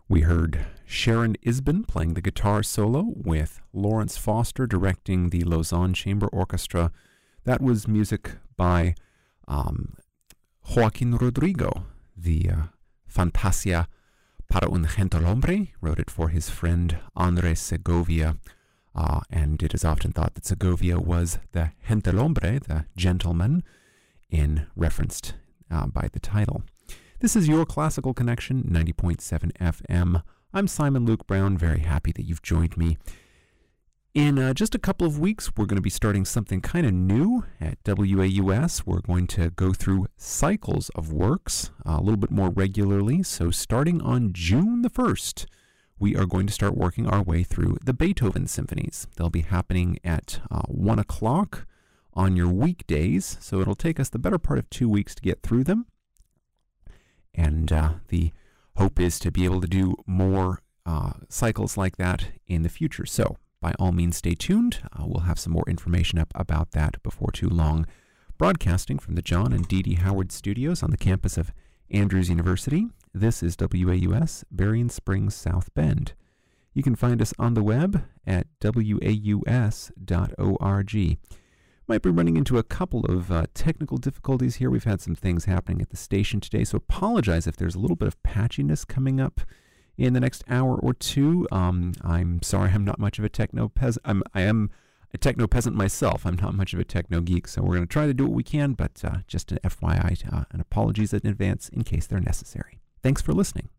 We heard Sharon Isbin playing the guitar solo with Lawrence Foster directing the Lausanne Chamber Orchestra. That was music by Joaquin Rodrigo, the Fantasia para un gentilhombre, wrote it for his friend Andres Segovia, and it is often thought that Segovia was the gentilhombre, the gentleman, in referenced by the title. This is your Classical Connection, 90.7 FM. I'm Simon Luke Brown, very happy that you've joined me. In just a couple of weeks, we're going to be starting something kind of new at WAUS. We're going to go through cycles of works a little bit more regularly. So starting on June the 1st, we are going to start working our way through the Beethoven symphonies. They'll be happening at 1 o'clock on your weekdays, so it'll take us the better part of 2 weeks to get through them. And the hope is to be able to do more cycles like that in the future. So by all means, stay tuned. We'll have some more information up about that before too long. Broadcasting from the John and Dee Dee Howard Studios on the campus of Andrews University, this is WAUS, Berrien Springs, South Bend. You can find us on the web at waus.org. Might be running into a couple of technical difficulties here. We've had some things happening at the station today, so apologize if there's a little bit of patchiness coming up in the next hour or two. I'm sorry, I'm not much of a techno peasant. I am a techno peasant myself. I'm not much of a techno geek, so we're going to try to do what we can, but just an FYI and apologies in advance in case they're necessary. Thanks for listening.